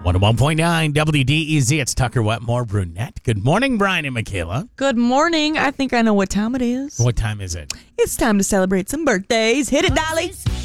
101.9 WDEZ. It's Tucker Wetmore Brunette. Good morning, Brian and Michaela. Good morning. I think I know what time it is. What time is it? It's time to celebrate some birthdays. Hit it, Dolly.